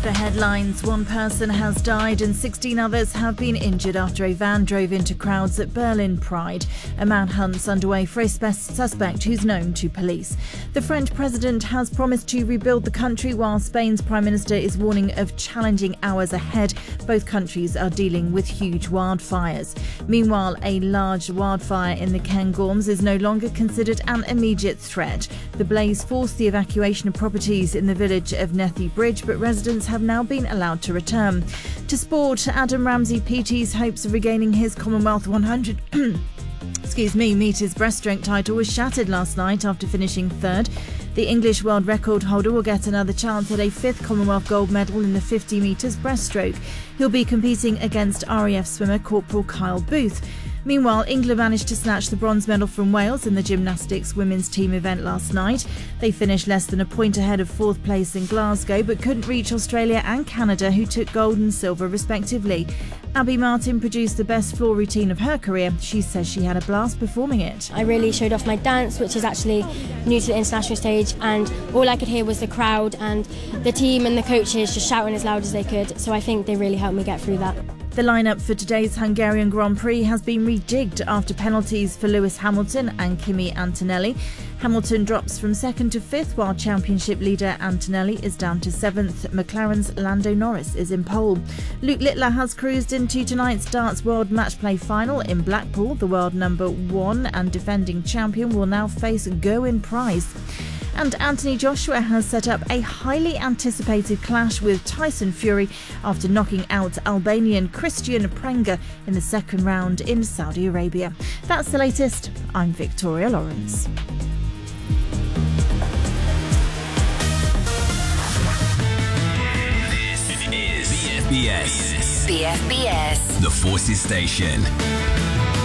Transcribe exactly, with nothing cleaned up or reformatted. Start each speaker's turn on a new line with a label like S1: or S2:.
S1: The headlines: one person has died and sixteen others have been injured after a van drove into crowds at Berlin Pride. A manhunt's underway for a spe- suspect who's known to police. The French president has promised to rebuild the country, while Spain's prime minister is warning of challenging hours ahead. Both countries are dealing with huge wildfires. Meanwhile, a large wildfire in the Cairngorms is no longer considered an immediate threat. The blaze forced the evacuation of properties in the village of Nethy Bridge, but residents have now been allowed to return. To sport, Adam Ramsey P T's hopes of regaining his Commonwealth one hundred excuse me, metres breaststroke title was shattered last night after finishing third. The English world record holder will get another chance at a fifth Commonwealth gold medal in the fifty metres breaststroke. He'll be competing against R A F swimmer Corporal Kyle Booth. Meanwhile, England managed to snatch the bronze medal from Wales in the gymnastics women's team event last night. They finished less than a point ahead of fourth place in Glasgow, but couldn't reach Australia and Canada, who took gold and silver respectively. Abby Martin produced the best floor routine of her career. She says she had a blast performing it.
S2: I really showed off my dance, which is actually new to the international stage, and all I could hear was the crowd and the team and the coaches just shouting as loud as they could, so I think they really helped me get through that.
S1: The lineup for today's Hungarian Grand Prix has been rejigged after penalties for Lewis Hamilton and Kimi Antonelli. Hamilton drops from second to fifth, while championship leader Antonelli is down to seventh. McLaren's Lando Norris is in pole. Luke Littler has cruised into tonight's Darts World Match Play final in Blackpool. The world number one and defending champion will now face Gerwyn Price. And Anthony Joshua has set up a highly anticipated clash with Tyson Fury after knocking out Albanian Christian Prenga in the second round in Saudi Arabia. That's the latest. I'm Victoria Lawrence.
S3: This is B F B S.
S4: B F B S.
S3: The Forces Station.